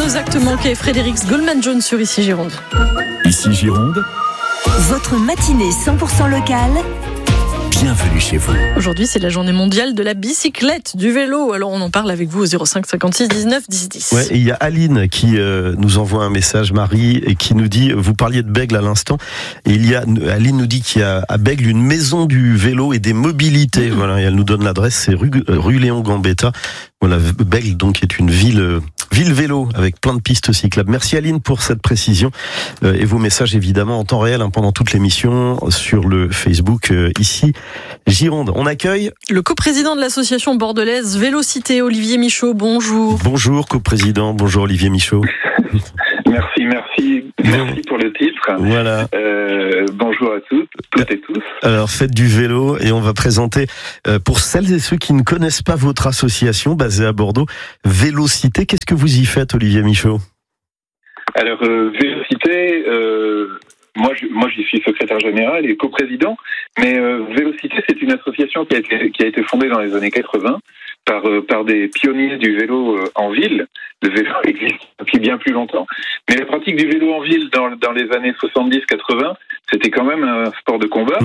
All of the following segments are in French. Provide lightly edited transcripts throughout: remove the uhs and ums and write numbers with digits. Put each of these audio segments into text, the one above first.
nos actes manqués. Frédéric Goldman-Jones sur Ici Gironde. Ici Gironde. Votre matinée 100% locale. Bienvenue chez vous. Aujourd'hui, c'est la journée mondiale de la bicyclette, du vélo. Alors, on en parle avec vous au 05 56 19 10 10. Ouais, et il y a Aline qui nous envoie un message, Marie, et qui nous dit, vous parliez de Bègle à l'instant, et Aline nous dit qu'il y a à Bègle une maison du vélo et des mobilités. Voilà, et elle nous donne l'adresse, c'est rue Léon Gambetta. Voilà, Bègle donc est une ville vélo avec plein de pistes cyclables. Merci Aline pour cette précision et vos messages évidemment en temps réel pendant toute l'émission sur le Facebook Ici Gironde. On accueille le coprésident de l'association bordelaise Vélocité, Olivier Michaud. Bonjour. Bonjour coprésident, bonjour Olivier Michaud. Merci pour le titre. Voilà. Bonjour à toutes et tous. Alors faites du vélo et on va présenter pour celles et ceux qui ne connaissent pas votre association basée à Bordeaux, Vélocité. Qu'est-ce que vous y faites, Olivier Michaud? Alors Vélocité, moi j'y suis secrétaire général et coprésident. Mais Vélocité, c'est une association qui a été fondée dans les années 80 par des pionniers du vélo en ville. Le vélo existe depuis bien plus longtemps. Mais la pratique du vélo en ville dans les années 70-80, c'était quand même un sport de combat.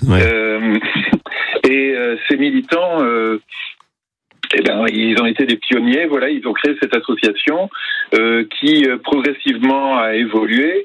Ces militants, ils ont été des pionniers. Voilà, ils ont créé cette association qui progressivement a évolué.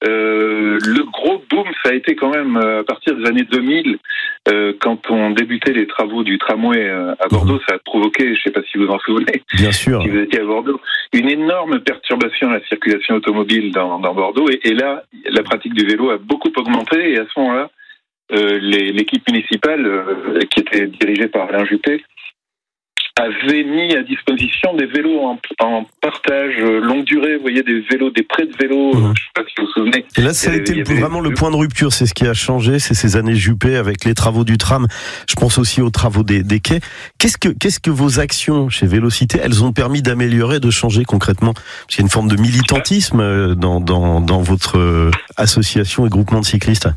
Le gros boom, ça a été quand même à partir des années 2000, quand on débutait les travaux du tramway à Bordeaux. Ça a provoqué, je ne sais pas si vous en souvenez, bien sûr, si vous étiez à Bordeaux, une énorme perturbation à la circulation automobile dans Bordeaux. Et là, la pratique du vélo a beaucoup augmenté. Et à ce moment-là, l'équipe municipale, qui était dirigée par Alain Juppé, avait mis à disposition des vélos en partage longue durée. Vous voyez, des vélos, des prêts de vélos. Je ne sais pas si vous vous souvenez. Et là, ça a été vraiment le point de rupture. C'est ce qui a changé. C'est ces années Juppé avec les travaux du tram. Je pense aussi aux travaux des quais. Qu'est-ce que vos actions chez Vélocité, elles ont permis d'améliorer, de changer concrètement? Parce qu'il y a une forme de militantisme dans votre association et groupement de cyclistes.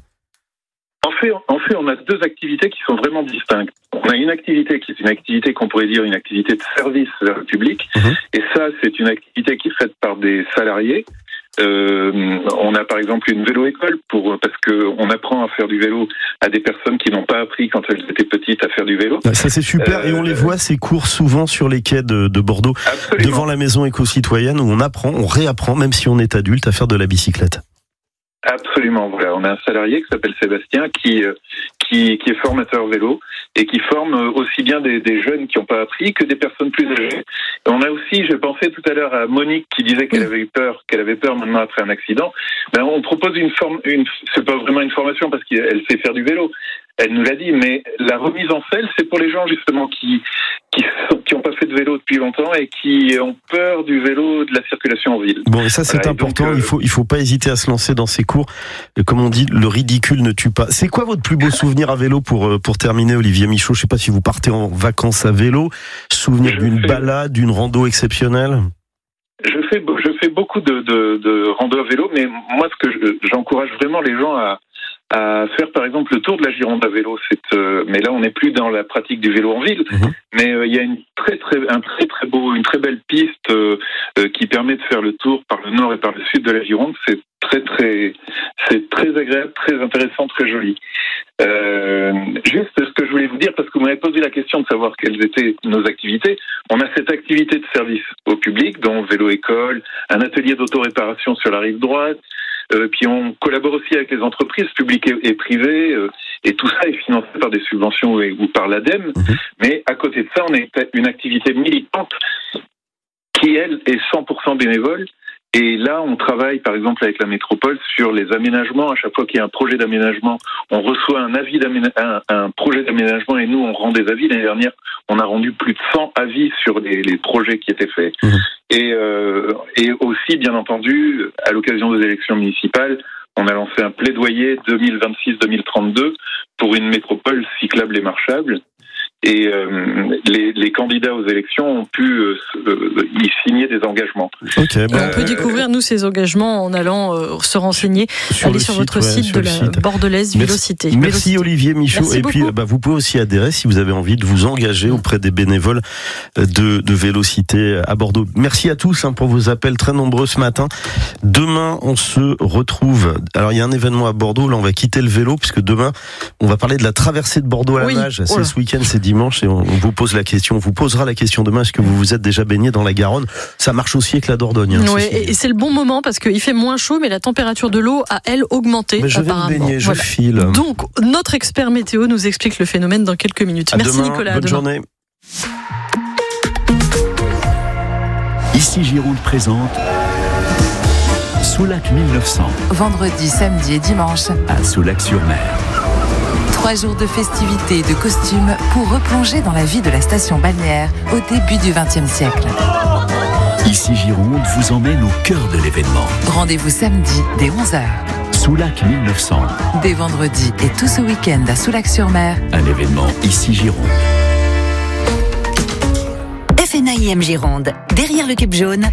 En fait, on a deux activités qui sont vraiment distinctes. On a une activité qui est une activité qu'on pourrait dire une activité de service vers le public. Et ça, c'est une activité qui est faite par des salariés. On a par exemple une vélo-école parce qu'on apprend à faire du vélo à des personnes qui n'ont pas appris quand elles étaient petites à faire du vélo. Ça c'est super et on les voit ces cours souvent sur les quais de Bordeaux, absolument, devant la maison éco-citoyenne où on réapprend même si on est adulte à faire de la bicyclette. Absolument, voilà. On a un salarié qui s'appelle Sébastien qui est formateur vélo et qui forme aussi bien des jeunes qui n'ont pas appris que des personnes plus âgées. Et on a aussi, je pensais tout à l'heure à Monique qui disait qu'elle avait peur maintenant après un accident. On propose c'est pas vraiment une formation parce qu'elle sait faire du vélo. Elle nous l'a dit, mais la remise en selle, c'est pour les gens justement qui n'ont pas fait de vélo depuis longtemps et qui ont peur du vélo, de la circulation en ville. Bon, et ça c'est important, donc, il faut pas hésiter à se lancer dans ces cours. Comme on dit, le ridicule ne tue pas. C'est quoi votre plus beau souvenir à vélo pour terminer, Olivier Michaud? Je sais pas si vous partez en vacances à vélo, souvenir d'une balade, d'une rando exceptionnelle? Je fais beaucoup de rando à vélo, mais moi j'encourage vraiment les gens à faire par exemple le tour de la Gironde à vélo. Mais là on n'est plus dans la pratique du vélo en ville, mais il y a une très belle piste qui permet de faire le tour par le nord et par le sud de la Gironde. C'est très agréable, très intéressant, très joli. Juste ce que je voulais vous dire, parce que vous m'avez posé la question de savoir quelles étaient nos activités. On a cette activité de service au public, dont vélo-école, un atelier d'autoréparation sur la rive droite, puis on collabore aussi avec les entreprises publiques et privées, et tout ça est financé par des subventions ou par l'ADEME. Mais à côté de ça, on a une activité militante qui, elle, est 100% bénévole. Et là, on travaille, par exemple, avec la métropole sur les aménagements. À chaque fois qu'il y a un projet d'aménagement, on reçoit un projet d'aménagement et nous, on rend des avis. L'année dernière, on a rendu plus de 100 avis sur les projets qui étaient faits. Et aussi, bien entendu, à l'occasion des élections municipales, on a lancé un plaidoyer 2026-2032 pour une métropole cyclable et marchable. les candidats aux élections ont pu y signer des engagements. Ok, Et on peut découvrir, nous, ces engagements en allant se renseigner. Allez sur votre site de la Bordelaise Vélocité. Merci Olivier Michaud. Merci et puis vous pouvez aussi adhérer si vous avez envie de vous engager auprès des bénévoles de Vélocité à Bordeaux. Merci à tous pour vos appels très nombreux ce matin. Demain, on se retrouve. Alors, il y a un événement à Bordeaux. Là, on va quitter le vélo puisque demain, on va parler de la traversée de Bordeaux à la nage. C'est ce week-end, c'est dimanche et on vous pose la question. On vous posera la question demain. Est-ce que vous vous êtes déjà baigné dans la Garonne? Ça marche aussi avec la Dordogne. Oui, et c'est le bon moment parce qu'il fait moins chaud, mais la température de l'eau a, elle, augmenté. Mais je vais me baigner, je file. Donc, notre expert météo nous explique le phénomène dans quelques minutes. Merci demain, Nicolas. Bonne journée. Ici Gironde présente Soulac 1900 Vendredi, samedi et dimanche. à Soulac-sur-Mer. 3 jours de festivités et de costumes pour replonger dans la vie de la station balnéaire au début du XXe siècle. Ici Gironde vous emmène au cœur de l'événement. Rendez-vous samedi dès 11h. Soulac 1900, Dès vendredi et tout ce week-end à Soulac-sur-Mer. un événement Ici Gironde. FNAIM Gironde, derrière le Cap Jaune.